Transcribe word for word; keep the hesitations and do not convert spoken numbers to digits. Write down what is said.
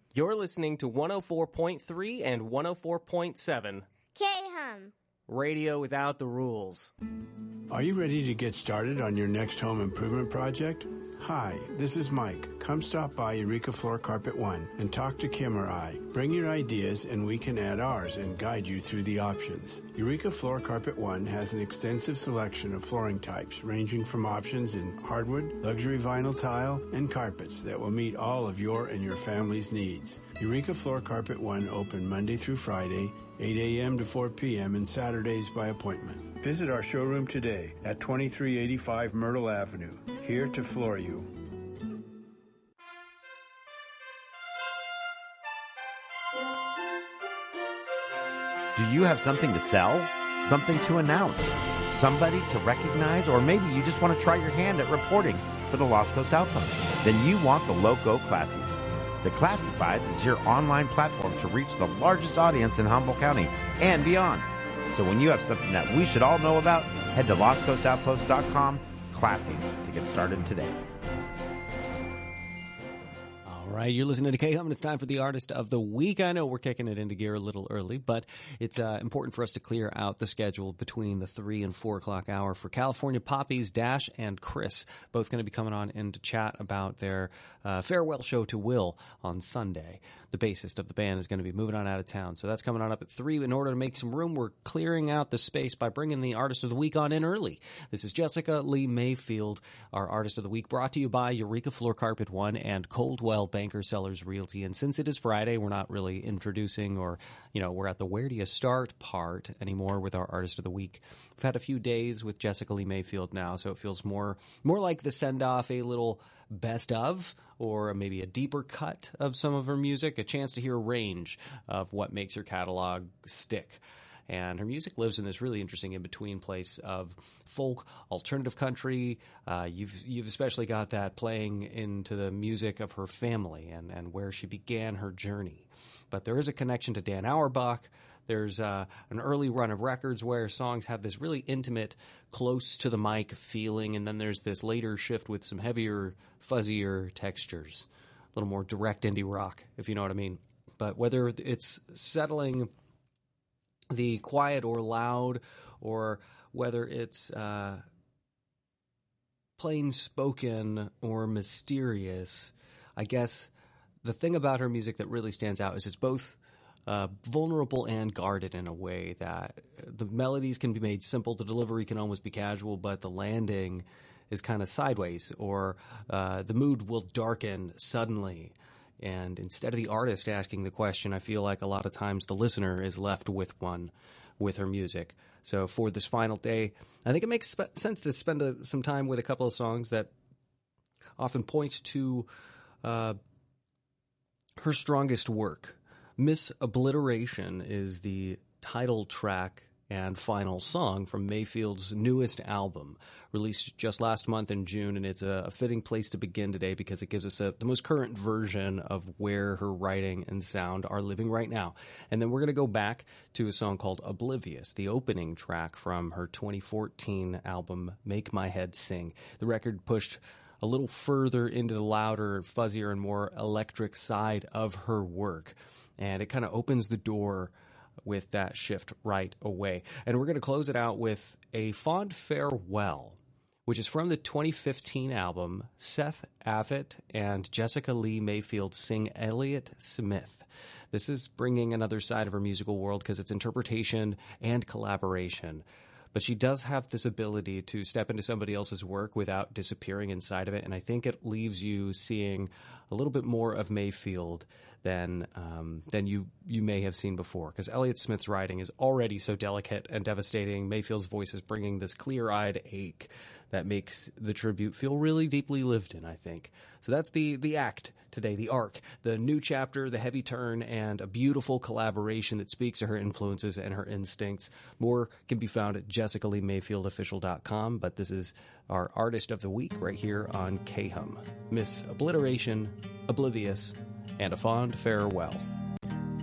You're listening to one oh four point three and one oh four point seven. K-Hum. Radio without the rules. Are you ready to get started on your next home improvement project? Hi, this is Mike. Come stop by Eureka Floor Carpet One and talk to Kim or I. Bring your ideas and we can add ours and guide you through the options. Eureka Floor Carpet One has an extensive selection of flooring types ranging from options in hardwood, luxury vinyl tile, and carpets that will meet all of your and your family's needs. Eureka Floor Carpet One open Monday through Friday, eight a.m. to four p.m. and Saturdays by appointment. Visit our showroom today at twenty-three eighty-five Myrtle Avenue, here to floor you. Do you have something to sell? Something to announce? Somebody to recognize? Or maybe you just want to try your hand at reporting for the Lost Coast Outpost? Then you want the Loco Classies. The Classifieds is your online platform to reach the largest audience in Humboldt County and beyond. So when you have something that we should all know about, head to lost coast outpost dot com, Classies, to get started today. All right, you're listening to K-Hum, and it's time for the Artist of the Week. I know we're kicking it into gear a little early, but it's uh, important for us to clear out the schedule between the three and four o'clock hour for California Poppies, Dash, and Chris, both going to be coming on in to chat about their uh, farewell show to Will on Sunday. The bassist of the band is going to be moving on out of town, so that's coming on up at three. In order to make some room, we're clearing out the space by bringing the Artist of the Week on in early. This is Jessica Lee Mayfield, our Artist of the Week, brought to you by Eureka Floor Carpet One and Coldwell Banker Sellers Realty. And since it is Friday, we're not really introducing or, you know, we're at the where do you start part anymore with our Artist of the Week. We've had a few days with Jessica Lee Mayfield now, so it feels more more like the send-off, a little best of, or maybe a deeper cut of some of her music, a chance to hear a range of what makes her catalog stick. And her music lives in this really interesting in-between place of folk, alternative country. Uh, you've you've especially got that playing into the music of her family and, and where she began her journey. But there is a connection to Dan Auerbach. There's uh, an early run of records where songs have this really intimate, close to the mic feeling, and then there's this later shift with some heavier, fuzzier textures, a little more direct indie rock, if you know what I mean. But whether it's settling the quiet or loud, or whether it's uh, plain spoken or mysterious, I guess the thing about her music that really stands out is it's both uh, vulnerable and guarded in a way that the melodies can be made simple, the delivery can almost be casual, but the landing is kind of sideways, or uh, the mood will darken suddenly. And instead of the artist asking the question, I feel like a lot of times the listener is left with one with her music. So for this final day, I think it makes sp- sense to spend a, some time with a couple of songs that often point to uh, her strongest work. Miss Obliteration is the title track and final song from Mayfield's newest album, released just last month in June, and it's a, a fitting place to begin today because it gives us a, the most current version of where her writing and sound are living right now. And then we're going to go back to a song called Oblivious, the opening track from her twenty fourteen album, Make My Head Sing. The record pushed a little further into the louder, fuzzier, and more electric side of her work, and it kind of opens the door with that shift right away. And we're going to close it out with A Fond Farewell, which is from the twenty fifteen album Seth Avett and Jessica Lee Mayfield sing Elliott Smith. This is bringing another side of her musical world because it's interpretation and collaboration. But she does have this ability to step into somebody else's work without disappearing inside of it, and I think it leaves you seeing a little bit more of Mayfield than um, than you you may have seen before. Because Elliott Smith's writing is already so delicate and devastating. Mayfield's voice is bringing this clear-eyed ache that makes the tribute feel really deeply lived in, I think. So that's the the act today, the arc, the new chapter, the heavy turn, and a beautiful collaboration that speaks to her influences and her instincts. More can be found at jessica lee mayfield official dot com, but this is our Artist of the Week right here on K-Hum. Miss Obliteration, Oblivious, and A Fond Farewell.